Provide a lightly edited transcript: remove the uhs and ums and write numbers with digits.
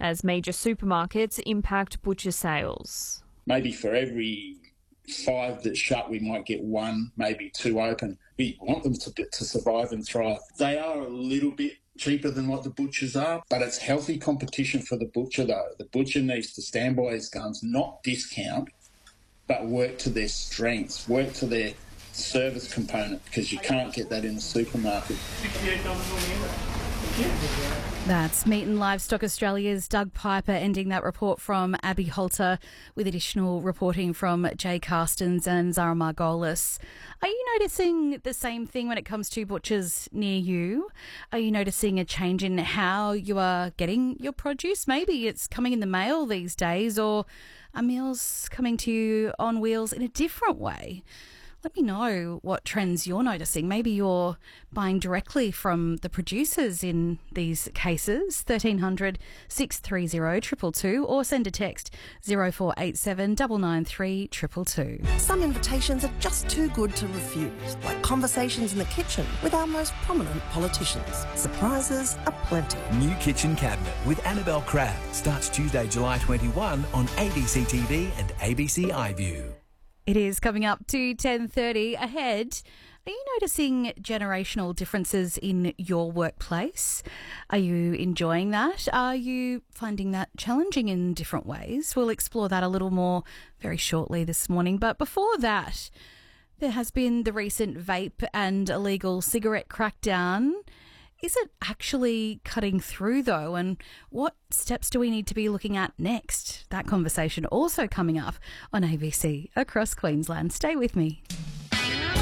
as major supermarkets impact butcher sales. Maybe for every 5 that shut, we might get 1, maybe 2 open. We want them to survive and thrive. They are a little bit cheaper than what the butchers are, but it's healthy competition for the butcher though. The butcher needs to stand by his guns, not discount, but work to their strengths, work to their service component, because you can't get that in the supermarket. That's Meat and Livestock Australia's Doug Piper ending that report from Abby Holter, with additional reporting from Jay Carstens and Zara Margolis. Are you noticing the same thing when it comes to butchers near you? Are you noticing a change in how you are getting your produce? Maybe it's coming in the mail these days, or are meals coming to you on wheels in a different way? Let me know what trends you're noticing. Maybe you're buying directly from the producers in these cases. 1300 630 222 or send a text 0487 993 222. Some invitations are just too good to refuse, like conversations in the kitchen with our most prominent politicians. Surprises are plenty. New Kitchen Cabinet with Annabelle Crabb starts Tuesday, July 21 on ABC TV and ABC iView. It is coming up to 10:30. Ahead, are you noticing generational differences in your workplace? Are you enjoying that? Are you finding that challenging in different ways? We'll explore that a little more very shortly this morning. But before that, there has been the recent vape and illegal cigarette crackdown. Is it actually cutting through, though? And what steps do we need to be looking at next? That conversation also coming up on ABC Across Queensland. Stay with me.